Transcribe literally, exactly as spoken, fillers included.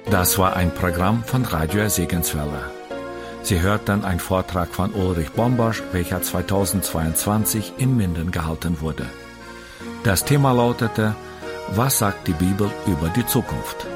Das war ein Programm von Radio Segenswelle. Sie hörten einen Vortrag von Ulrich Bombasch, welcher zweitausendzweiundzwanzig in Minden gehalten wurde. Das Thema lautete: Was sagt die Bibel über die Zukunft?